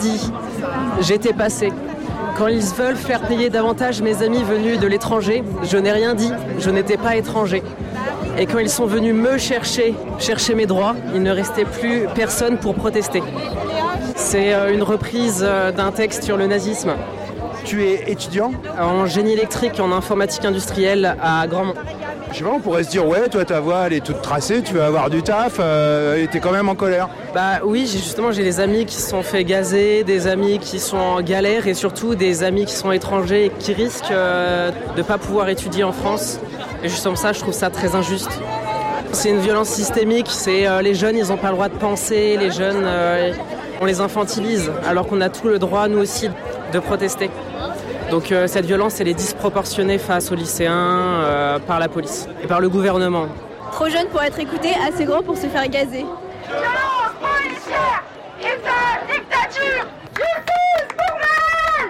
dit, j'étais passé. Quand ils veulent faire payer davantage mes amis venus de l'étranger, je n'ai rien dit, je n'étais pas étranger. Et quand ils sont venus me chercher mes droits, il ne restait plus personne pour protester. C'est une reprise d'un texte sur le nazisme. Tu es étudiant ? En génie électrique, en informatique industrielle à Grandmont. Je sais pas, on pourrait se dire, ouais, toi ta voix elle est toute tracée, tu vas avoir du taf, et t'es quand même en colère. Bah oui, j'ai des amis qui se sont fait gazer, des amis qui sont en galère et surtout des amis qui sont étrangers et qui risquent de ne pas pouvoir étudier en France. Et justement ça, je trouve ça très injuste. C'est une violence systémique, les jeunes, ils n'ont pas le droit de penser, les jeunes, on les infantilise, alors qu'on a tout le droit, nous aussi, de protester. Donc cette violence, elle est disproportionnée face aux lycéens par la police et par le gouvernement. Trop jeune pour être écouté, assez grand pour se faire gazer. Violence policière, dictature, justice pour mal.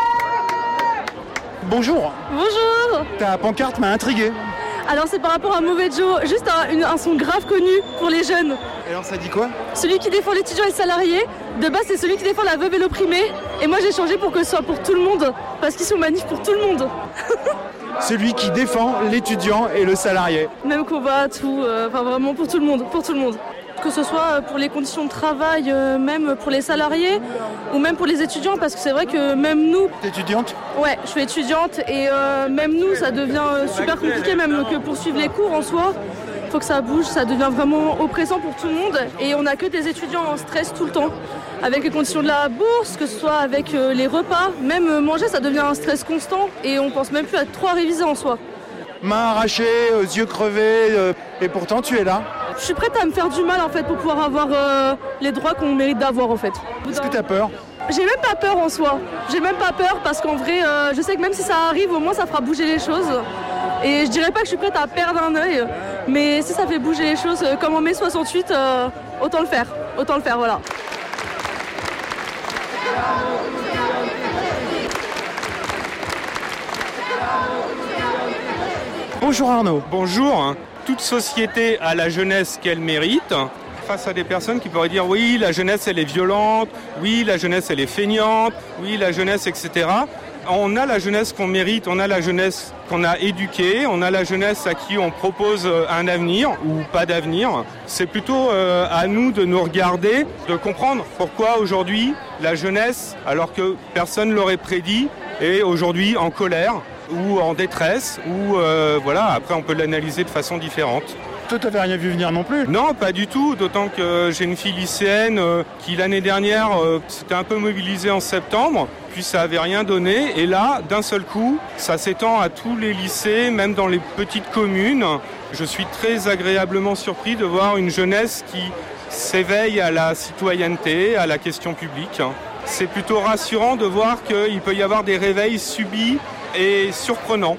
Bonjour. Bonjour. Ta pancarte m'a intrigué. Alors c'est par rapport à Mauvais Joe, juste un son grave connu pour les jeunes. Et alors ça dit quoi ? Celui qui défend l'étudiant et le salarié, de base c'est celui qui défend la veuve et l'opprimé. Et moi j'ai changé pour que ce soit pour tout le monde, parce qu'ils sont manifs pour tout le monde. Celui qui défend l'étudiant et le salarié. Même combat, tout, vraiment pour tout le monde, Que ce soit pour les conditions de travail, même pour les salariés ou même pour les étudiants, parce que c'est vrai que même nous... T'es étudiante ? Ouais, je suis étudiante et même nous, ça devient super compliqué, même que pour suivre les cours en soi. Il faut que ça bouge, ça devient vraiment oppressant pour tout le monde et on n'a que des étudiants en stress tout le temps, avec les conditions de la bourse, que ce soit avec les repas, même manger, ça devient un stress constant et on pense même plus à trop réviser en soi. Mains arrachées, yeux crevés, et pourtant tu es là. Je suis prête à me faire du mal en fait pour pouvoir avoir les droits qu'on mérite d'avoir en fait. Est-ce que tu as peur ? J'ai même pas peur en soi. J'ai même pas peur parce qu'en vrai, je sais que même si ça arrive, au moins ça fera bouger les choses. Et je dirais pas que je suis prête à perdre un œil, mais si ça fait bouger les choses, comme en mai 68, autant le faire, voilà. Bonjour Arnaud. Bonjour. Toute société a la jeunesse qu'elle mérite. Face à des personnes qui pourraient dire oui, la jeunesse elle est violente, oui, la jeunesse elle est feignante, oui, la jeunesse, etc. On a la jeunesse qu'on mérite, on a la jeunesse qu'on a éduquée, on a la jeunesse à qui on propose un avenir ou pas d'avenir. C'est plutôt à nous de nous regarder, de comprendre pourquoi aujourd'hui la jeunesse, alors que personne ne l'aurait prédit, est aujourd'hui en colère ou en détresse, ou après on peut l'analyser de façon différente. Toi, t'avais rien vu venir non plus ? Non, pas du tout, d'autant que j'ai une fille lycéenne qui l'année dernière s'était un peu mobilisée en septembre, puis ça avait rien donné, et là, d'un seul coup, ça s'étend à tous les lycées, même dans les petites communes. Je suis très agréablement surpris de voir une jeunesse qui s'éveille à la citoyenneté, à la question publique. C'est plutôt rassurant de voir qu'il peut y avoir des réveils subis et surprenants.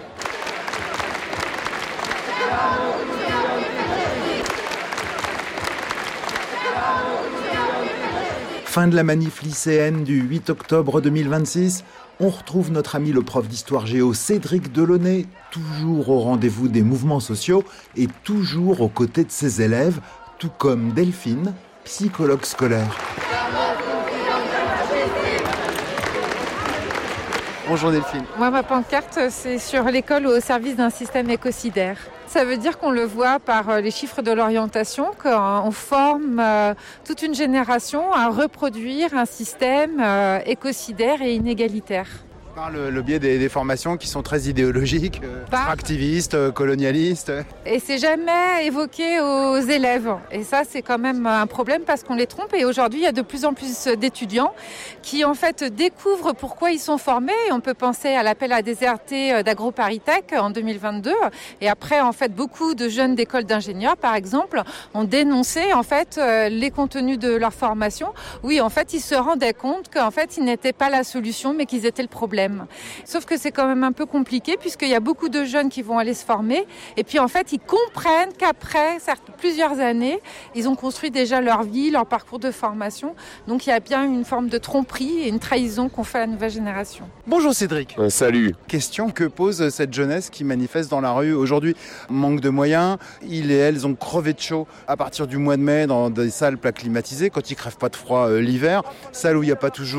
Fin de la manif lycéenne du 8 octobre 2026. On retrouve notre ami le prof d'histoire géo Cédric Delaunay, toujours au rendez-vous des mouvements sociaux et toujours aux côtés de ses élèves, tout comme Delphine, psychologue scolaire. Bonjour Delphine. Moi, ma pancarte, c'est sur l'école au service d'un système écocidaire. Ça veut dire qu'on le voit par les chiffres de l'orientation, qu'on forme toute une génération à reproduire un système écocidaire et inégalitaire. Par le biais des formations qui sont très idéologiques, activistes, colonialistes. Et c'est jamais évoqué aux élèves. Et ça, c'est quand même un problème parce qu'on les trompe. Et aujourd'hui, il y a de plus en plus d'étudiants qui, en fait, découvrent pourquoi ils sont formés. Et on peut penser à l'appel à déserter d'AgroParisTech en 2022. Et après, en fait, beaucoup de jeunes d'écoles d'ingénieurs, par exemple, ont dénoncé, en fait, les contenus de leur formation. Oui, en fait, ils se rendaient compte qu'en fait, ils n'étaient pas la solution, mais qu'ils étaient le problème. Sauf que c'est quand même un peu compliqué puisqu'il y a beaucoup de jeunes qui vont aller se former et puis en fait ils comprennent qu'après plusieurs années ils ont construit déjà leur vie, leur parcours de formation, donc il y a bien une forme de tromperie et une trahison qu'on fait à la nouvelle génération. Bonjour Cédric. Salut. Question que pose cette jeunesse qui manifeste dans la rue aujourd'hui. Manque de moyens, ils et elles ont crevé de chaud à partir du mois de mai dans des salles climatisées quand ils crèvent pas de froid l'hiver, salles où il n'y a pas toujours